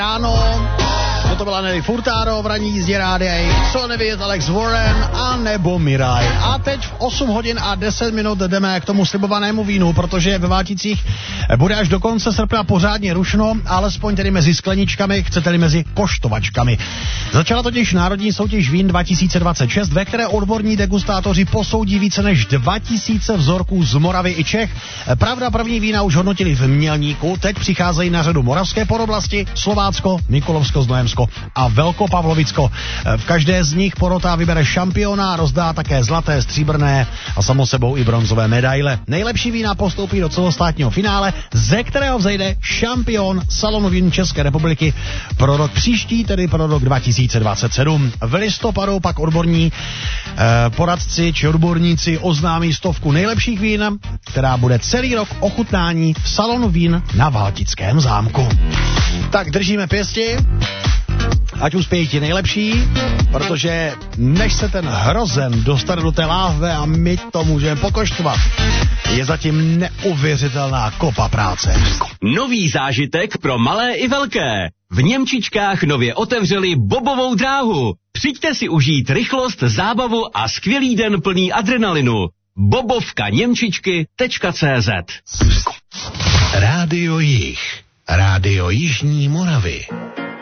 ráno. To byla Nelly Furtado v ranní jízdě rádia, co nevědět Alex Warren a nebo Miraj. A teď v 8 hodin a 10 minut jdeme k tomu slibovanému vínu, protože ve Váticích bude až do konce srpna pořádně rušno, alespoň tedy mezi skleničkami, chcete-li mezi poštovačkami. Začala totiž národní soutěž vín 2026, ve které odborní degustátoři posoudí více než 2000 vzorků z Moravy i Čech. Pravda, první vína už hodnotili v Mělníku, teď přicházejí na řadu moravské podoblasti, Slovácko, Mikulovsko, Znojemsko a Velkopavlovicko. V každé z nich porota vybere šampiona a rozdá také zlaté, stříbrné a samo sebou i bronzové medaile. Nejlepší vína postoupí do celostátního finále, ze kterého vzejde šampion salonu vín České republiky pro rok příští, tedy pro rok 2027. V listopadu pak odborní poradci či odborníci oznámí 100 nejlepších vín, která bude celý rok ochutnání v salonu vín na Valtickém zámku. Tak držíme pěsti, ať uspějí ti nejlepší, protože než se ten hrozen dostane do té láhve a my to můžeme pokoštovat, je zatím neuvěřitelná kopa práce. Nový zážitek pro malé i velké. V Němčičkách nově otevřeli bobovou dráhu. Přijďte si užít rychlost, zábavu a skvělý den plný adrenalinu. bobovkaněmčičky.cz Rádio Jih, Rádio Jižní Moravy.